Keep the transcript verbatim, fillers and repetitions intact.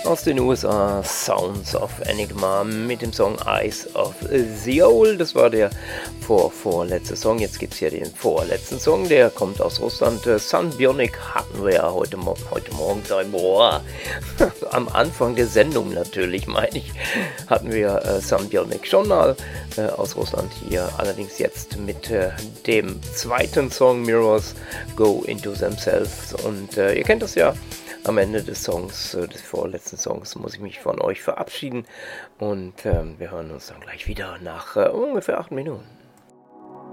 Aus den U S A, Sounds of Enigma mit dem Song Eyes of the Owl. Das war der vor, vorletzte Song. Jetzt gibt es hier den vorletzten Song, der kommt aus Russland. Sunbionic hatten wir ja heute, Mo- heute Morgen, boah, am Anfang der Sendung natürlich, meine ich, hatten wir äh, Sunbionic schon mal äh, aus Russland hier. Allerdings jetzt mit äh, dem zweiten Song Mirrors Go Into Themselves. Und äh, ihr kennt das ja. Am Ende des Songs, des vorletzten Songs, muss ich mich von euch verabschieden und ähm, wir hören uns dann gleich wieder nach äh, ungefähr acht Minuten.